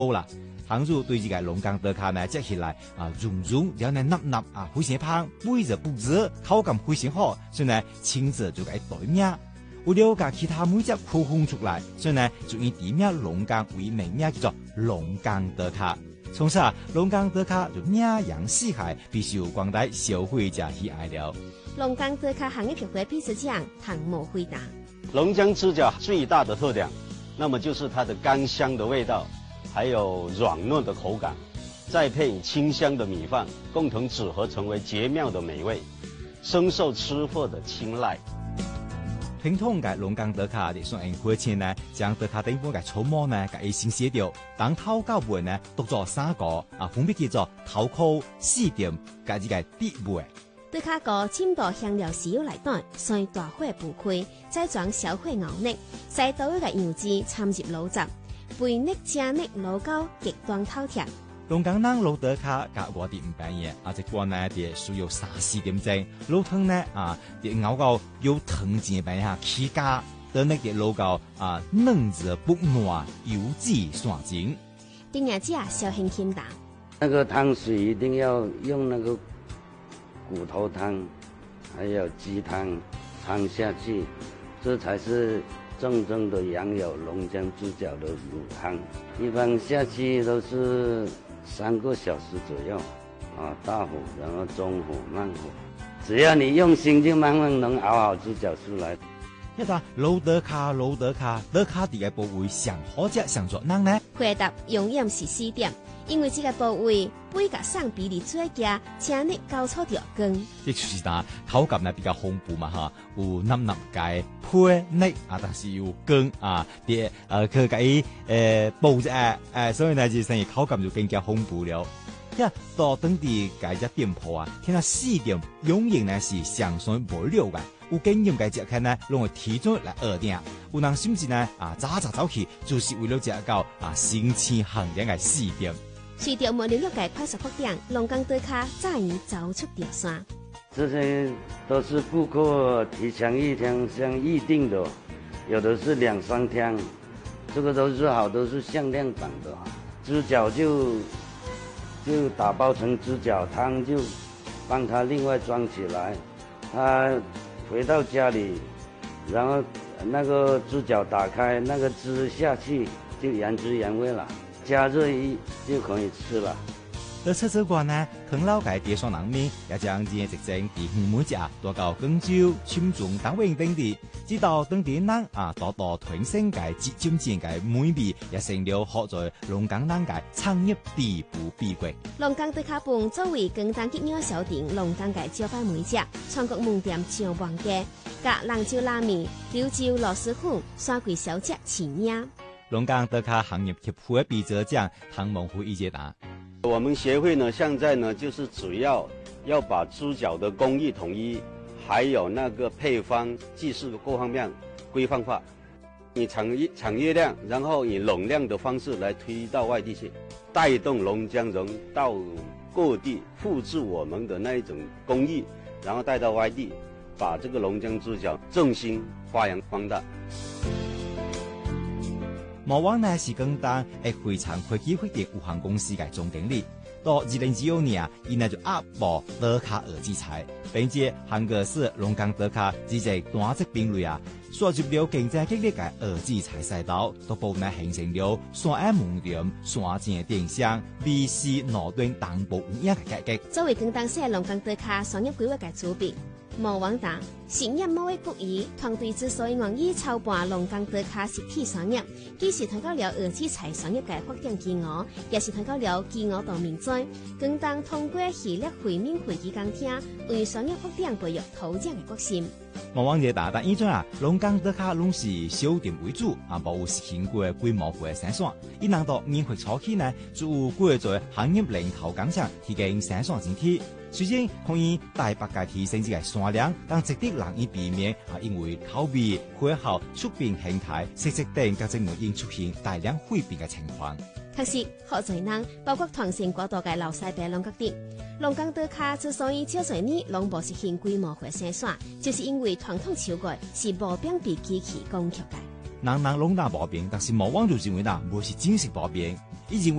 好啦。杭州对这个龙岗德卡呢接起来融融，然后呢糯糯非常香，味着不热，口感非常好，所以呢亲自就个对名。为了把其他每只区分出来，所以呢就以地名龙岗为名名叫做龙岗德卡。从此龙岗德卡就名扬四海，必受广大消费者喜爱了。 龙岗德卡行业协会秘书长唐某回答： 龙江猪脚最大的特点，那么就是它的甘香的味道。还有软糯的口感，再配以清香的米饭，共同组合成为绝妙的美味，深受吃货的青睐。 传统嘅龙岗德卡的算用花钱呢，将德卡顶部嘅草帽呢，嘅先寫掉，當頭到尾呢，讀咗三個分別叫做頭殼、四點，加呢個底尾。 德卡個浸到香料豉油來燉，先大火爆開，再裝小火熬捏，再倒入嘅楊枝摻入滷汁。肥腻正腻老高極端饕餮， 龍崗人老德卡甲我哋唔平嘢，一罐呢啲需要3-4點鐘，老湯呢啲熬到有湯錢平下起家，等呢啲老高嫩子不軟，油脂散精。 丁亞姐小輕輕答： 那個湯水一定要用那個骨頭湯，還有雞湯摻下去，這才是正宗的羊有龍江豬腳的滷湯，一般下去都是3個小時左右，大火，然後中火、慢火，只要你用心，就慢慢能熬好豬腳出來。 一個老德卡，德卡啲嘅部位上好食上作人呢？ 回答永遠是4點，因為這個部位背甲上比例最佳，請你搞錯條根。 即就是口感呢比較豐富嘛有腍腍嘅配腻但是有根啲佢嘅煲隻所以呢就成日口感就更加豐富了。到當地嘅隻店鋪聽到4點永遠呢是上水無料嘅。有經驗嘅食客呢，攏會提早來二點。有人甚至呢早走去，就是為了食到新鮮行業嘅4點。 隨着無聊嘅快速發展，龍崗德卡早已走出條線。 這些都是顧客提前1天先預定的，有的是2-3天，這個都是好，都是限量版的。豬腳就打包成豬腳湯，就幫他另外裝起來。他回到家裏，然後那個豬腳打開，那個汁下去就原汁原味了，加熱就可以吃了。 在車子館呢，啃老界地雙人面，也將這些特徵地每隻多到廣州、深圳等位等地，直到當地人多多傳承嘅節節節嘅美味，也成了學在龍崗人嘅產業地步秘訣。 龍崗德卡飯作為簡單吉鳥小店，龍崗嘅招牌美食，全國門店上萬家，甲蘭州拉麵、柳州螺螄粉、山葵小吃齊名。 龍崗德卡行業協會秘書長唐孟輝一解答。 我們協會呢，現在呢，就是主要把豬腳的工藝統一，還有那個配方、技術各方面規範化，以產業量，然後以容量的方式來推到外地去，帶動龍江人到各地複製我們的那一種工藝，然後帶到外地，把這個龍江豬腳振興發揚光大。 莫往呢是廣東非常科技發展有限公司嘅總經理，到2015年伊呢就壓爆德卡耳機材，並且韓國市龍崗德卡只隻單隻品類刷入了競爭激烈嘅耳機材賽道，都部呢形成了山岸門店、山間電商、VC 腦端等部五樣嘅格局。 作為廣東市龍崗德卡商業規劃嘅主筆，毛王達成業貿易局團隊之所以願意操辦龍崗德卡實體商業，既是提高了耳機材商業嘅發展機會，也是提高了機會到民眾。廣東通過系列會面會議講廳，為商業發展培育土壤嘅決心。 毛王爺但以前龍崗德卡攏是小店為主，冇有實行過規模化嘅生產。伊能到年會初期呢，就有過在行業領頭工廠提供生產整體。雖然可以大幅嘅提升這個產量，但值得難以避免因為口味、配合、出品形態、設計等各種原因出現大量潰變嘅情況。 確實，學在人包括傳承過度嘅老西北龍角店，龍崗德卡之所以少儕年攏無實行規模化生產，就是因為傳統手藝是無變被機器攻擊嘅。 人攏拿無變，但是無往就認為無是真實無變。 以前